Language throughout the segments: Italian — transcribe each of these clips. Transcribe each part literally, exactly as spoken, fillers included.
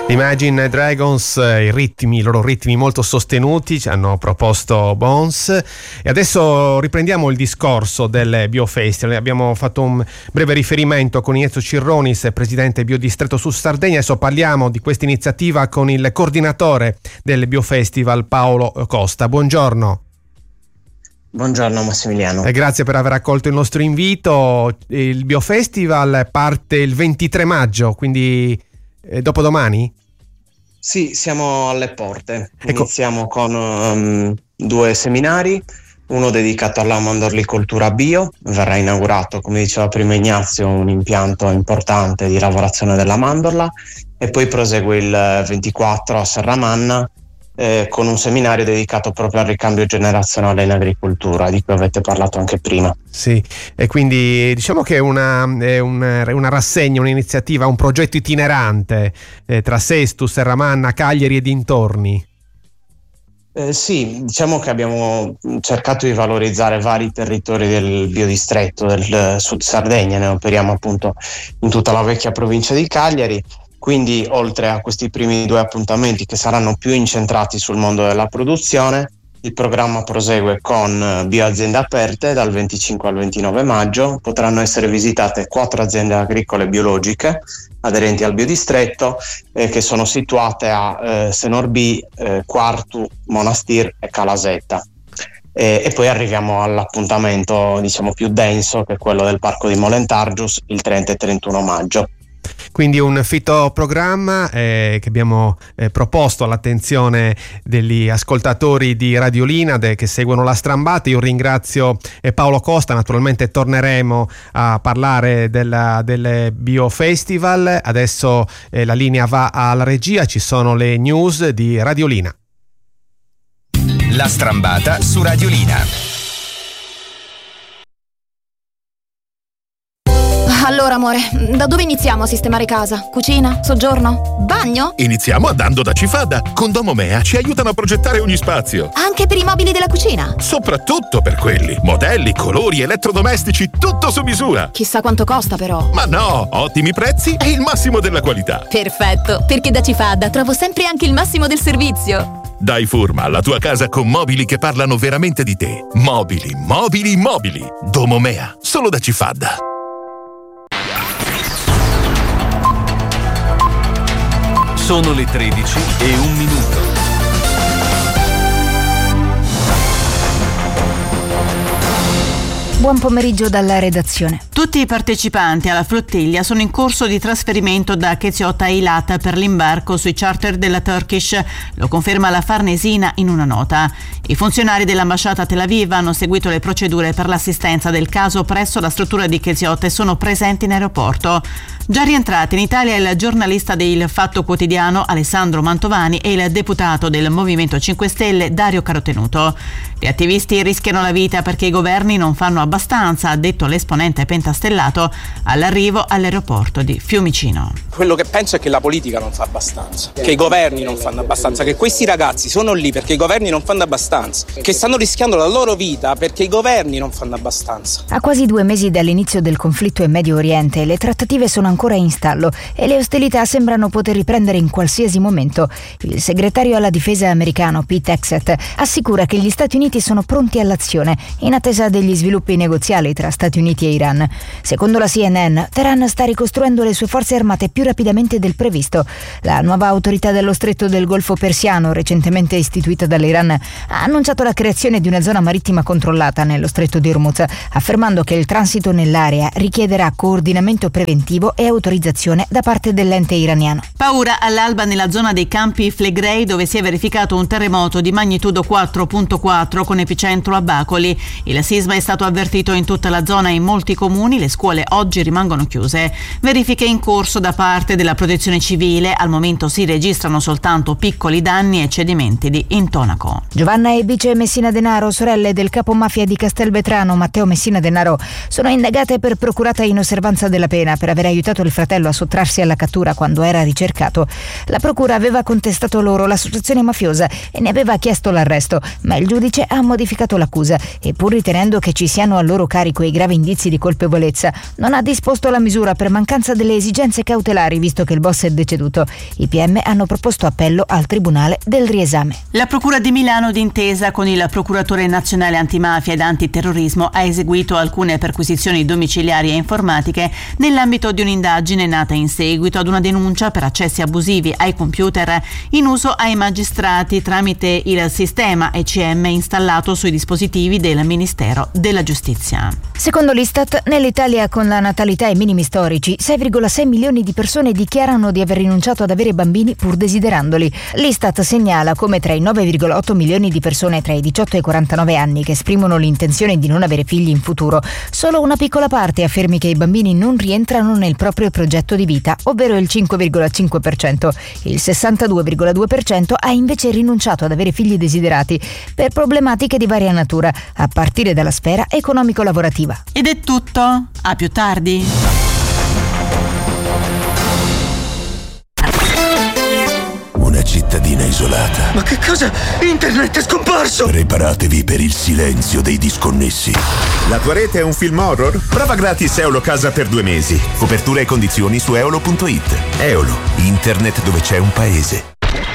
Imagine Dragons, i ritmi, i loro ritmi molto sostenuti ci hanno proposto Bones, e adesso riprendiamo il discorso del Biofestival. Abbiamo fatto un breve riferimento con Ignazio Cirronis, presidente Biodistretto Sud Sardegna. Adesso parliamo di questa iniziativa con il coordinatore del Biofestival, Paolo Costa. Buongiorno. Buongiorno Massimiliano. E grazie per aver accolto il nostro invito. Il Biofestival parte il ventitré maggio, quindi eh, dopodomani? Sì, siamo alle porte. Ecco. Iniziamo con um, due seminari, uno dedicato alla mandorlicoltura bio. Verrà inaugurato, come diceva prima Ignazio, un impianto importante di lavorazione della mandorla, e poi prosegue il ventiquattro a Serramanna eh, con un seminario dedicato proprio al ricambio generazionale in agricoltura, di cui avete parlato anche prima. Sì, e quindi diciamo che è una, è una, una rassegna, un'iniziativa, un progetto itinerante eh, tra Sesto, Serramanna, Cagliari e dintorni. Eh, sì, diciamo che abbiamo cercato di valorizzare vari territori del biodistretto del Sud Sardegna, ne operiamo appunto in tutta la vecchia provincia di Cagliari. Quindi, oltre a questi primi due appuntamenti che saranno più incentrati sul mondo della produzione, il programma prosegue con bioaziende aperte dal venticinque al ventinove maggio. Potranno essere visitate quattro aziende agricole biologiche aderenti al biodistretto eh, che sono situate a eh, Senorbi, eh, Quartu, Monastir e Calasetta. E, e poi arriviamo all'appuntamento, diciamo, più denso, che è quello del Parco di Molentargius il trenta e trentuno maggio. Quindi un fitoprogramma eh, che abbiamo eh, proposto all'attenzione degli ascoltatori di Radiolina de, che seguono la Strambata. Io ringrazio eh, Paolo Costa. Naturalmente torneremo a parlare della, del Biofestival. Adesso eh, la linea va alla regia, ci sono le news di Radiolina. La Strambata su Radiolina. Allora, amore, da dove iniziamo a sistemare casa? Cucina? Soggiorno? Bagno? Iniziamo andando da Cifada. Con Domomea ci aiutano a progettare ogni spazio. Anche per i mobili della cucina? Soprattutto per quelli. Modelli, colori, elettrodomestici, tutto su misura. Chissà quanto costa, però. Ma no, ottimi prezzi e il massimo della qualità. Perfetto, perché da Cifada trovo sempre anche il massimo del servizio. Dai forma alla tua casa con mobili che parlano veramente di te. Mobili, mobili, mobili. Domomea, solo da Cifada. Sono le tredici e un minuto. Buon pomeriggio dalla redazione. Tutti i partecipanti alla flottiglia sono in corso di trasferimento da Keziota a Eilat per l'imbarco sui charter della Turkish, lo conferma la Farnesina in una nota. I funzionari dell'ambasciata a Tel Aviv hanno seguito le procedure per l'assistenza del caso presso la struttura di Keziota e sono presenti in aeroporto. Già rientrati in Italia il giornalista del Fatto Quotidiano Alessandro Mantovani e il deputato del Movimento cinque Stelle Dario Carotenuto. Gli attivisti rischiano la vita perché i governi non fanno abbastanza, ha detto l'esponente pentastellato all'arrivo all'aeroporto di Fiumicino. Quello che penso è che la politica non fa abbastanza, che i governi non fanno abbastanza, che questi ragazzi sono lì perché i governi non fanno abbastanza, che stanno rischiando la loro vita perché i governi non fanno abbastanza. A quasi due mesi dall'inizio del conflitto in Medio Oriente, le trattative sono ancora in stallo e le ostilità sembrano poter riprendere in qualsiasi momento. Il segretario alla difesa americano Pete Hegseth assicura che gli Stati Uniti sono pronti all'azione in attesa degli sviluppi negoziali tra Stati Uniti e Iran. Secondo la C N N, Teheran sta ricostruendo le sue forze armate più rapidamente del previsto. La nuova autorità dello Stretto del Golfo Persiano, recentemente istituita dall'Iran, ha annunciato la creazione di una zona marittima controllata nello Stretto di Hormuz, affermando che il transito nell'area richiederà coordinamento preventivo e autorizzazione da parte dell'ente iraniano. Paura all'alba nella zona dei campi Flegrei, dove si è verificato un terremoto di magnitudo quattro virgola quattro con epicentro a Bacoli. Il sisma è stato avvertito in tutta la zona e in molti comuni. Le scuole oggi rimangono chiuse. Verifiche in corso da parte della Protezione Civile. Al momento si registrano soltanto piccoli danni e cedimenti di intonaco. Giovanna e Bice Messina Denaro, sorelle del capo mafia di Castelvetrano Matteo Messina Denaro, sono indagate per procurata inosservanza della pena per aver aiutato il fratello a sottrarsi alla cattura quando era ricercato. La procura aveva contestato loro l'associazione mafiosa e ne aveva chiesto l'arresto, ma il giudice ha modificato l'accusa e, pur ritenendo che ci siano a loro carico i gravi indizi di colpevolezza, non ha disposto la misura per mancanza delle esigenze cautelari, visto che il boss è deceduto. I P M hanno proposto appello al Tribunale del riesame. La Procura di Milano, d'intesa con il Procuratore Nazionale Antimafia ed Antiterrorismo, ha eseguito alcune perquisizioni domiciliari e informatiche nell'ambito di un'indagine nata in seguito ad una denuncia per accessi abusivi ai computer in uso ai magistrati tramite il sistema E C M installato sui dispositivi del Ministero della Giustizia. Secondo l'Istat, nell'Italia con la natalità ai minimi storici, sei virgola sei milioni di persone dichiarano di aver rinunciato ad avere bambini pur desiderandoli. L'Istat segnala come tra i nove virgola otto milioni di persone tra i diciotto e i quarantanove anni che esprimono l'intenzione di non avere figli in futuro, solo una piccola parte affermi che i bambini non rientrano nel proprio progetto di vita, ovvero il cinque virgola cinque per cento. Il sessantadue virgola due per cento ha invece rinunciato ad avere figli desiderati per problematiche di varia natura, a partire dalla sfera economico-lavorativa. Ed è tutto. A più tardi. Una cittadina isolata. Ma che cosa? Internet è scomparso! Preparatevi per il silenzio dei disconnessi. La tua rete è un film horror? Prova gratis Eolo Casa per due mesi. Copertura e condizioni su eolo punto it. Eolo, internet dove c'è un paese.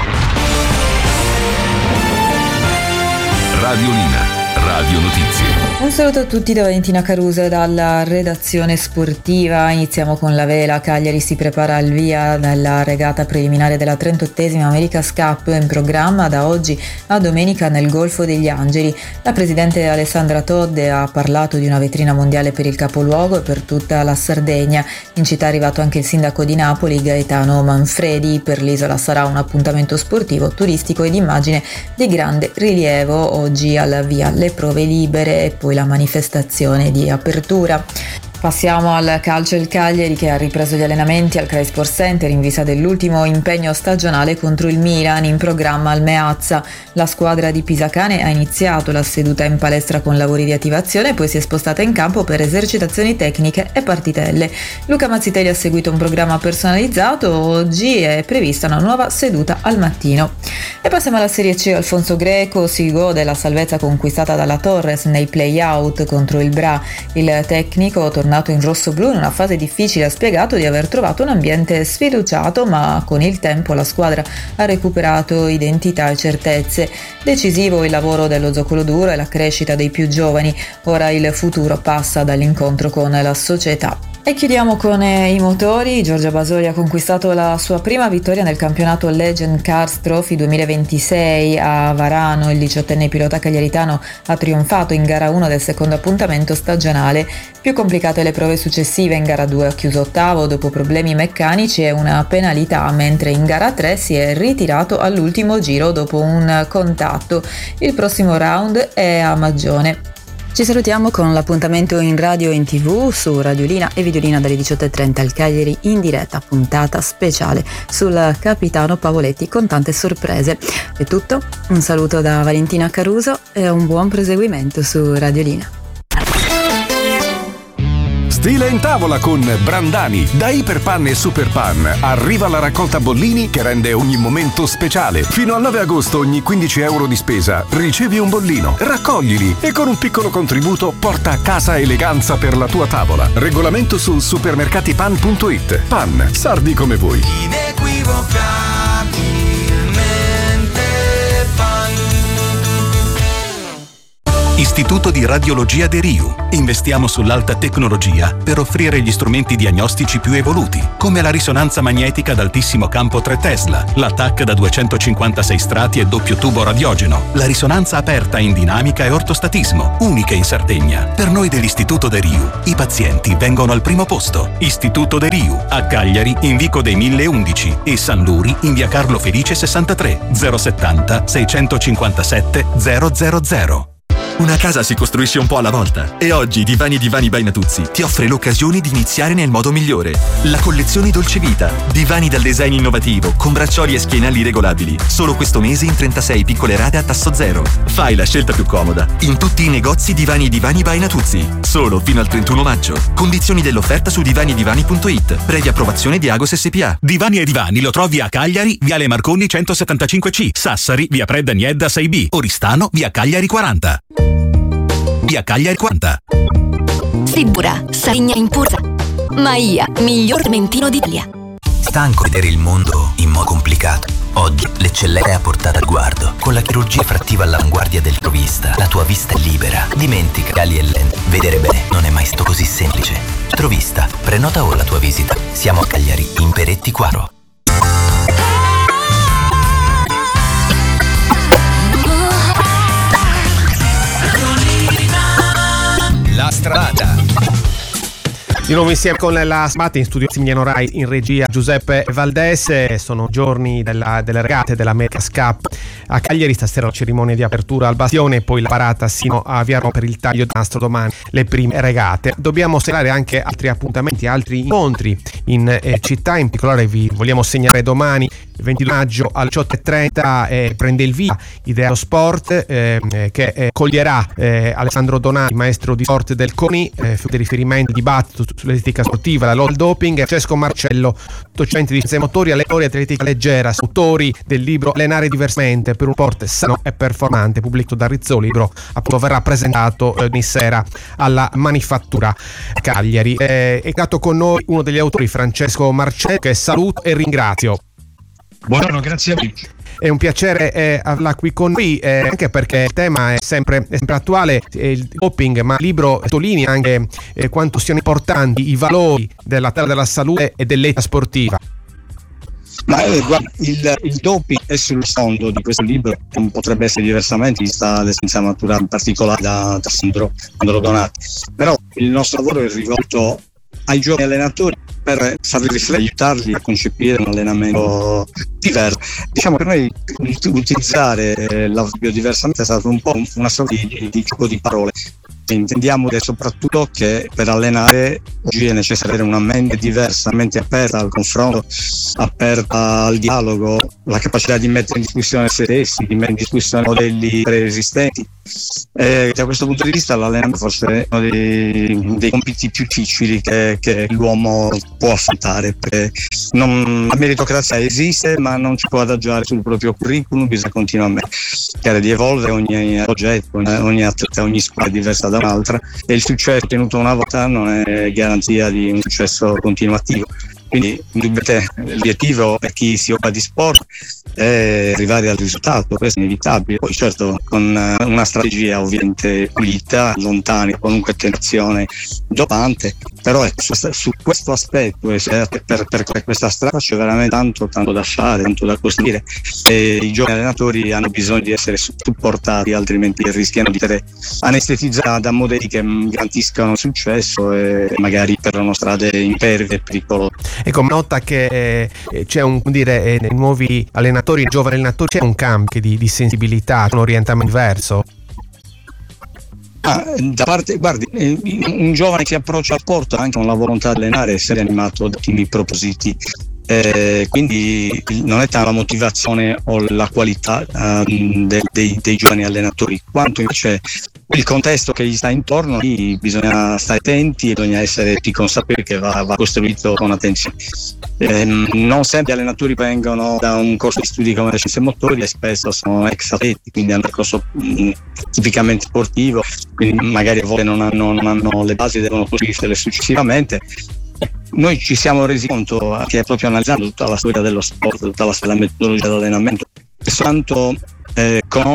Radiolina, Radio Notizie. Un saluto a tutti da Valentina Caruso dalla redazione sportiva. Iniziamo con la vela. Cagliari si prepara al via dalla regata preliminare della trentottesima America's Cup in programma da oggi a domenica nel Golfo degli Angeli. La presidente Alessandra Todde ha parlato di una vetrina mondiale per il capoluogo e per tutta la Sardegna. In città è arrivato anche il sindaco di Napoli, Gaetano Manfredi. Per l'isola sarà un appuntamento sportivo, turistico ed immagine di grande rilievo. Oggi al via le prove libere e poi la manifestazione di apertura. Passiamo al calcio. Il Cagliari, che ha ripreso gli allenamenti al Cry Sport Center in vista dell'ultimo impegno stagionale contro il Milan, in programma al Meazza. La squadra di Pisacane ha iniziato la seduta in palestra con lavori di attivazione e poi si è spostata in campo per esercitazioni tecniche e partitelle. Luca Mazzitelli ha seguito un programma personalizzato. Oggi è prevista una nuova seduta al mattino. E passiamo alla Serie C. Alfonso Greco si gode la salvezza conquistata dalla Torres nei play-out contro il Bra. Il tecnico, tornato in rosso-blu in una fase difficile, ha spiegato di aver trovato un ambiente sfiduciato, ma con il tempo la squadra ha recuperato identità e certezze. Decisivo il lavoro dello zoccolo duro e la crescita dei più giovani. Ora il futuro passa dall'incontro con la società. E chiudiamo con eh, i motori. Giorgia Basoli ha conquistato la sua prima vittoria nel campionato Legend Cars Trophy duemilaventisei a Varano. Il diciottenne pilota cagliaritano ha trionfato in gara uno del secondo appuntamento stagionale. Più complicate le prove successive. In gara due ha chiuso ottavo dopo problemi meccanici e una penalità, mentre in gara tre si è ritirato all'ultimo giro dopo un contatto. Il prossimo round è a Magione. Ci salutiamo con l'appuntamento in radio e in tv su Radiolina e Videolina dalle diciotto e trenta al Cagliari in diretta, puntata speciale sul capitano Pavoletti con tante sorprese. È tutto, un saluto da Valentina Caruso e un buon proseguimento su Radiolina. Stile in tavola con Brandani. Da Iperpan e Superpan arriva la raccolta bollini che rende ogni momento speciale. Fino al nove agosto ogni quindici euro di spesa ricevi un bollino, raccoglili e con un piccolo contributo porta a casa eleganza per la tua tavola. Regolamento su supermercatipan punto it. Pan, sardi come voi. Istituto di Radiologia De Riu. Investiamo sull'alta tecnologia per offrire gli strumenti diagnostici più evoluti, come la risonanza magnetica ad altissimo campo tre Tesla, la T A C da duecentocinquantasei strati e doppio tubo radiogeno, la risonanza aperta in dinamica e ortostatismo, uniche in Sardegna. Per noi dell'Istituto De Riu, i pazienti vengono al primo posto. Istituto De Riu, a Cagliari in Vico dei mille undici e San Luri in via Carlo Felice sessantatré, zero settanta seicentocinquantasette zero zero zero. Una casa si costruisce un po' alla volta e oggi Divani e Divani by Natuzzi ti offre l'occasione di iniziare nel modo migliore. La collezione Dolce Vita, divani dal design innovativo con braccioli e schienali regolabili. Solo questo mese in trentasei piccole rate a tasso zero. Fai la scelta più comoda in tutti i negozi Divani e Divani by Natuzzi. Solo fino al trentuno maggio. Condizioni dell'offerta su divani e divani punto it. Previa approvazione di Agos S P A. Divani e Divani lo trovi a Cagliari, Viale Marconi centosettantacinque C, Sassari, via Predda Niedda sei B, Oristano, via Cagliari quaranta. via Cagliari quaranta. Sibura, Sarigna in Pursa. Maia, miglior mentino d'Italia. Stanco di vedere il mondo in modo complicato? Oggi l'eccellenza è a portata al guardo. Con la chirurgia frattiva all'avanguardia del Trovista, la tua vista è libera. Dimentica occhiali e lenti. Vedere bene non è mai stato così semplice. Trovista, prenota ora la tua visita. Siamo a Cagliari, in Peretti Quaro. La strada. Di nuovo insieme con la Smart in studio Massimiliano Rai, in regia Giuseppe Valdese. Sono giorni della, delle regate dell'America's Cup a Cagliari. Stasera la cerimonia di apertura al Bastione e poi la parata sino a Via Roma per il taglio di nastro domani, le prime regate. Dobbiamo segnalare anche altri appuntamenti, altri incontri in eh, città. In particolare vi vogliamo segnalare domani ventidue maggio alle diciotto e trenta eh, prende il via Idea Sport eh, che eh, coglierà eh, Alessandro Donati, maestro di sport del CONI, eh, di riferimento al dibattito sull'etica sportiva, la lotta al doping, e Francesco Marcello, docente di scienze motori, allenatori atletica leggera, autori del libro Allenare diversamente per un sport sano e performante, pubblicato da Rizzoli. Il libro appunto verrà presentato eh, ogni sera alla Manifattura Cagliari. Eh, è stato con noi uno degli autori, Francesco Marcello, che saluto e ringrazio. Buongiorno, grazie a voi. È un piacere eh, averla qui con noi, eh, anche perché il tema è sempre, è sempre attuale, eh, il doping, ma il libro sottolinea anche eh, quanto siano importanti i valori della terra della salute e dell'etica sportiva. Ma eh, guarda, il, il doping è sul fondo di questo libro, non potrebbe essere diversamente, vista l'essenza matura in particolare da, da Sandro, Sandro Donati. Però il nostro lavoro è rivolto ai giovani allenatori per farli riflettere, aiutarli a concepire un allenamento diverso. Diciamo, per noi utilizzare la biodiversamente è stato un po' una sorta di, di gioco di parole. Intendiamo che soprattutto che per allenare oggi è necessario avere una mente diversa, una mente aperta al confronto, aperta al dialogo, la capacità di mettere in discussione se stessi, di mettere in discussione modelli preesistenti. E da questo punto di vista l'allenamento forse è uno dei, dei compiti più difficili che, che l'uomo può affrontare, perché non, la meritocrazia esiste ma non ci può adagiare sul proprio curriculum, bisogna continuamente cercare di evolvere, ogni progetto, ogni atleta, ogni squadra è diversa da un'altra e il successo ottenuto una volta non è garanzia di un successo continuativo. Quindi l'obiettivo per chi si occupa di sport è arrivare al risultato, questo è inevitabile. Poi certo con una strategia ovviamente pulita, lontani da qualunque tentazione dopante, però ecco, su, su questo aspetto e per, per questa strada c'è veramente tanto, tanto da fare, tanto da costruire e i giovani allenatori hanno bisogno di essere supportati, altrimenti rischiano di essere anestetizzati da modelli che garantiscano successo e magari perdono strade impervie e pericolose. Ecco, nota che eh, c'è un, dire, eh, nei nuovi allenatori, nei giovani allenatori, c'è un cambio di, di sensibilità, un orientamento diverso? Ah, da parte, guardi, eh, un giovane che approccia al sport ha anche una volontà di allenare e essere animato da ottimi propositi. Eh, quindi non è tanto la motivazione o la qualità uh, de, dei, dei giovani allenatori, quanto invece il contesto che gli sta intorno. Lì bisogna stare attenti e bisogna essere consapevoli che va, va costruito con attenzione. Eh, non sempre gli allenatori vengono da un corso di studi come le scienze motori e spesso sono ex atleti, quindi hanno un percorso mh, tipicamente sportivo, quindi magari a volte non hanno, non hanno le basi, devono costruirle successivamente. Noi ci siamo resi conto che proprio analizzando tutta la storia dello sport, tutta la, la metodologia dell'allenamento, soltanto eh, con